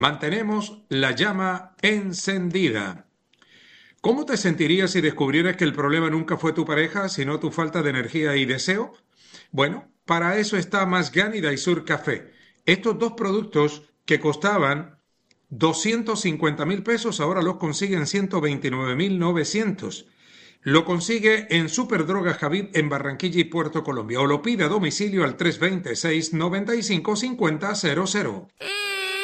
Mantenemos la llama encendida. ¿Cómo te sentirías si descubrieras que el problema nunca fue tu pareja, sino tu falta de energía y deseo? Bueno, para eso está Masgani Daisur Café. Estos dos productos que costaban 250.000 pesos, ahora los consiguen 129.900. Lo consigue en Superdroga Javib en Barranquilla y Puerto Colombia o lo pide a domicilio al 320-695-5000.